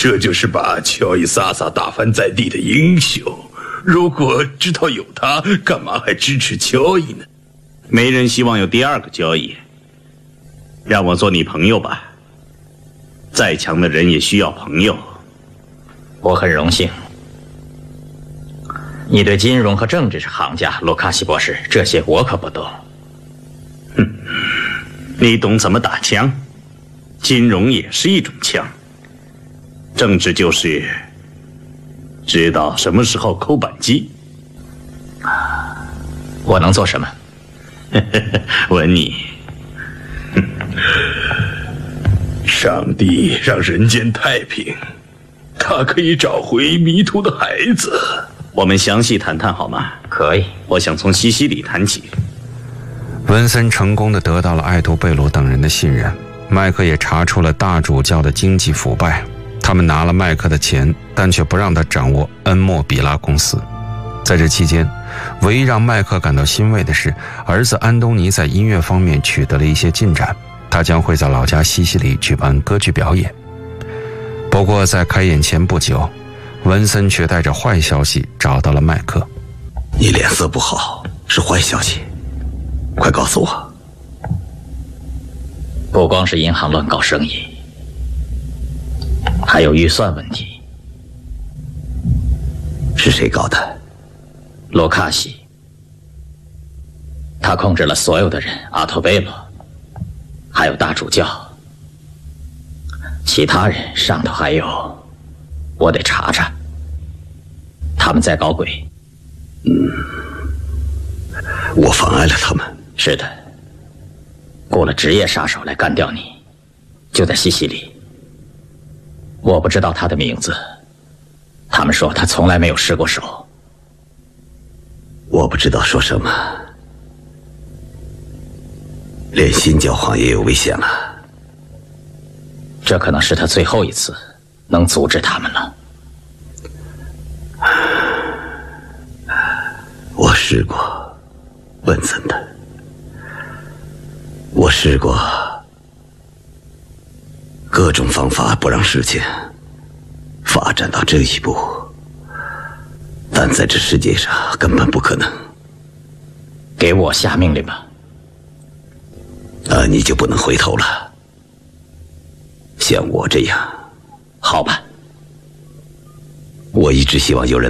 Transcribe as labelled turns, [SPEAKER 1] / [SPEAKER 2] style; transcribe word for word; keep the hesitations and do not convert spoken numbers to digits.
[SPEAKER 1] 这就是把乔伊萨萨打翻在地的英雄。如果知道有他，干嘛还支持乔伊呢？
[SPEAKER 2] 没人希望有第二个交易。让我做你朋友吧。再强的人也需要朋友。
[SPEAKER 3] 我很荣幸。你对金融和政治是行家，洛卡西博士，这些我可不懂。
[SPEAKER 2] 哼，你懂怎么打枪？金融也是一种枪。政治就是知道什么时候扣扳机。
[SPEAKER 3] 我能做什么？
[SPEAKER 2] 问你。
[SPEAKER 1] 上帝让人间太平，他可以找回迷途的孩子。
[SPEAKER 2] 我们详细谈谈好吗？
[SPEAKER 3] 可以。
[SPEAKER 2] 我想从西西里谈起。
[SPEAKER 4] 文森成功地得到了艾杜贝鲁等人的信任，麦克也查出了大主教的经济腐败。他们拿了麦克的钱，但却不让他掌握恩莫比拉公司。在这期间，唯一让麦克感到欣慰的是，儿子安东尼在音乐方面取得了一些进展，他将会在老家西西里举办歌剧表演。不过在开演前不久，文森却带着坏消息找到了麦克。
[SPEAKER 5] 你脸色不好，是坏消息，快告诉我。
[SPEAKER 3] 不光是银行乱搞生意，还有预算问题。
[SPEAKER 5] 是谁搞的？
[SPEAKER 3] 罗卡西。他控制了所有的人，阿托贝罗，还有大主教。其他人上头还有，我得查查。他们在搞鬼。
[SPEAKER 5] 嗯，我妨碍了他们。
[SPEAKER 3] 是的，雇了职业杀手来干掉你，就在西西里。我不知道他的名字，他们说他从来没有失过手。
[SPEAKER 5] 我不知道说什么，连新教皇也有危险了。
[SPEAKER 3] 这可能是他最后一次能阻止他们了。
[SPEAKER 5] 我试过，文森的，我试过各种方法不让事情发展到这一步，但在这世界上根本不可能。
[SPEAKER 3] 给我下命令吧。
[SPEAKER 5] 那你就不能回头了。像我这样，
[SPEAKER 3] 好吧。
[SPEAKER 5] 我一直希望有人